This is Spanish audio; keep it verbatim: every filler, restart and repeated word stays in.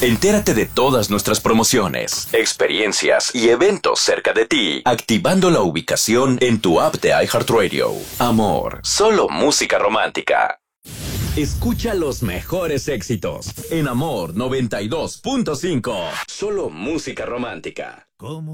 Entérate de todas nuestras promociones, experiencias y eventos cerca de ti, activando la ubicación en tu app de iHeartRadio. Amor, solo música romántica. Escucha los mejores éxitos en Amor noventa y dos punto cinco. Solo música romántica. ¿Cómo?